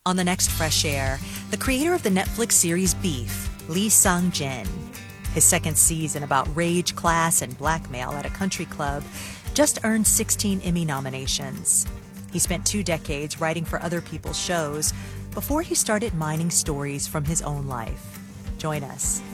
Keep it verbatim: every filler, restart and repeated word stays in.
On the next Fresh Air, the creator of the Netflix series Beef, Lee Sung-jin. His second season about rage, class, and blackmail at a country club just earned sixteen Emmy nominations. He spent two decades writing for other people's shows before he started mining stories from his own life. Join us.